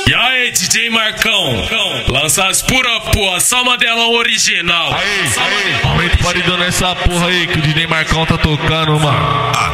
E aí, DJ Marcão, lança as pura porra, só modelão original. Aí, aumenta o paredão nessa porra aí que o DJ Marcão tá tocando, mano.